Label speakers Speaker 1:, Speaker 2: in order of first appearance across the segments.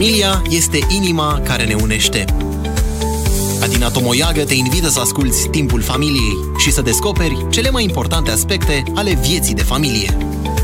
Speaker 1: Familia este inima care ne unește. Adina Tomoiagă te invită să asculți Timpul Familiei și să descoperi cele mai importante aspecte ale vieții de familie.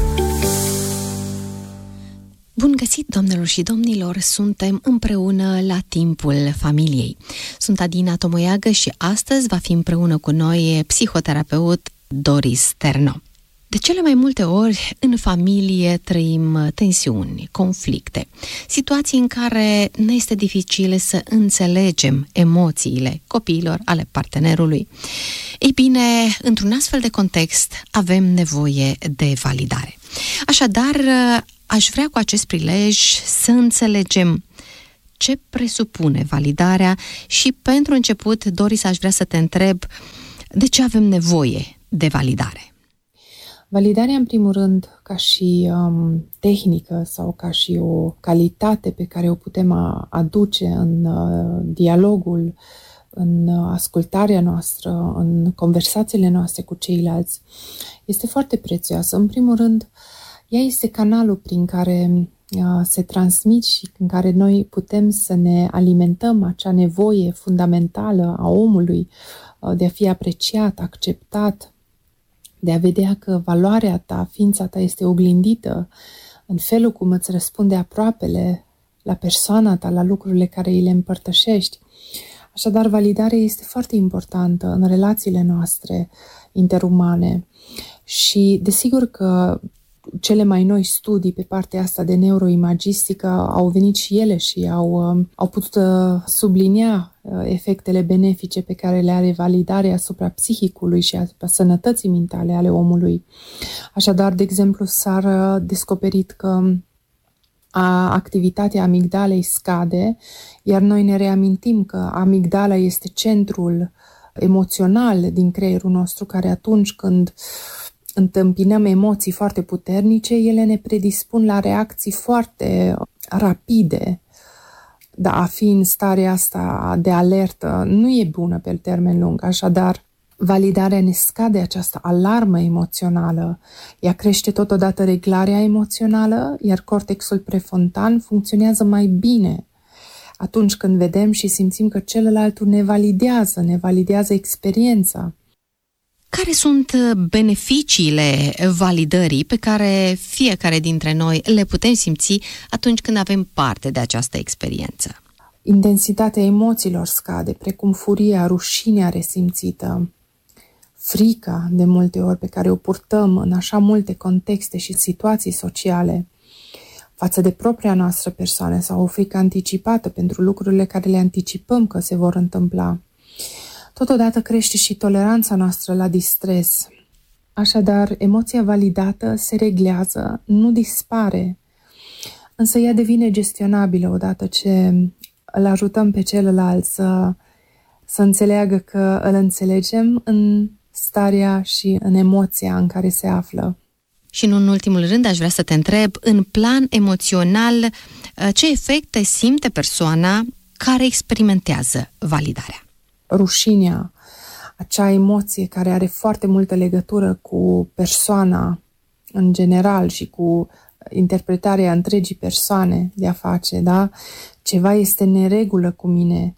Speaker 2: Bun găsit, doamnelor și domnilor! Suntem împreună la Timpul Familiei. Sunt Adina Tomoiagă și astăzi va fi împreună cu noi psihoterapeut Doris Terno. De cele mai multe ori, în familie trăim tensiuni, conflicte, situații în care ne este dificil să înțelegem emoțiile copiilor, ale partenerului. Ei bine, într-un astfel de context avem nevoie de validare. Așadar, aș vrea cu acest prilej să înțelegem ce presupune validarea și, pentru început, Doris, aș vrea să te întreb de ce avem nevoie de validare.
Speaker 3: Validarea, în primul rând, ca și tehnică sau ca și o calitate pe care o putem aduce în dialogul, în ascultarea noastră, în conversațiile noastre cu ceilalți, este foarte prețioasă. În primul rând, ea este canalul prin care se transmit și în care noi putem să ne alimentăm acea nevoie fundamentală a omului de a fi apreciat, acceptat, de a vedea că valoarea ta, ființa ta este oglindită în felul cum îți răspunde aproapele la persoana ta, la lucrurile care îi le împărtășești. Așadar, validarea este foarte importantă în relațiile noastre interumane și desigur că cele mai noi studii pe partea asta de neuroimagistică au venit și ele și au putut sublinia efectele benefice pe care le are validarea asupra psihicului și asupra sănătății mentale ale omului. Așadar, de exemplu, s-a descoperit că activitatea amigdalei scade, iar noi ne reamintim că amigdala este centrul emoțional din creierul nostru, care atunci când întâmpinăm emoții foarte puternice, ele ne predispun la reacții foarte rapide. Dar a fi în starea asta de alertă nu e bună pe termen lung. Așadar, validarea ne scade această alarmă emoțională. Ea crește totodată reglarea emoțională, iar cortexul prefrontal funcționează mai bine atunci când vedem și simțim că celălalt ne validează experiența.
Speaker 2: Care sunt beneficiile validării pe care fiecare dintre noi le putem simți atunci când avem parte de această experiență?
Speaker 3: Intensitatea emoțiilor scade, precum furia, rușinea resimțită, frica de multe ori pe care o purtăm în așa multe contexte și situații sociale față de propria noastră persoană sau o frică anticipată pentru lucrurile care le anticipăm că se vor întâmpla. Totodată crește și toleranța noastră la distres. Așadar, emoția validată se reglează, nu dispare, însă ea devine gestionabilă odată ce îl ajutăm pe celălalt să înțeleagă că îl înțelegem în starea și în emoția în care se află.
Speaker 2: Și nu în ultimul rând aș vrea să te întreb, în plan emoțional, ce efecte simte persoana care experimentează validarea?
Speaker 3: Rușinea, acea emoție care are foarte multă legătură cu persoana în general și cu interpretarea întregii persoane de a face, da? Ceva este în neregulă cu mine,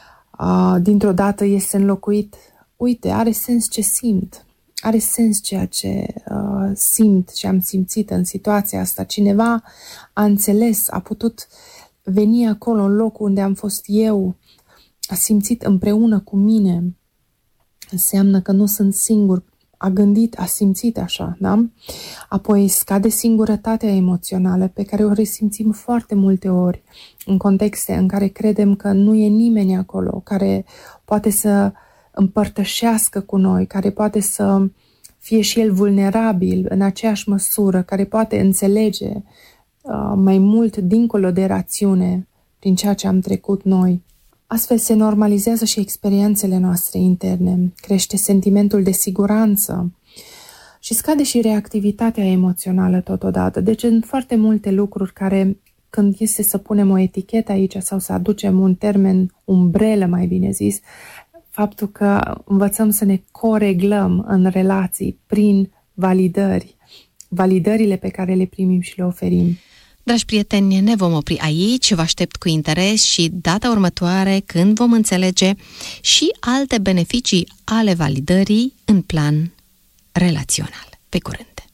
Speaker 3: dintr-o dată este înlocuit, uite, are sens ce simt, are sens ceea ce simt și am simțit în situația asta, cineva a înțeles, a putut veni acolo în locul unde am fost eu, a simțit împreună cu mine, înseamnă că nu sunt singur, a gândit, a simțit așa, da? Apoi scade singurătatea emoțională pe care o resimțim foarte multe ori în contexte în care credem că nu e nimeni acolo care poate să împărtășească cu noi, care poate să fie și el vulnerabil în aceeași măsură, care poate înțelege mai mult dincolo de rațiune prin ceea ce am trecut noi. Astfel se normalizează și experiențele noastre interne, crește sentimentul de siguranță și scade și reactivitatea emoțională totodată. Deci sunt foarte multe lucruri care, când este să punem o etichetă aici sau să aducem un termen umbrelă, mai bine zis, faptul că învățăm să ne coreglăm în relații prin validările pe care le primim și le oferim.
Speaker 2: Dragi prieteni, ne vom opri aici, vă aștept cu interes și data următoare când vom înțelege și alte beneficii ale validării în plan relațional. Pe curând!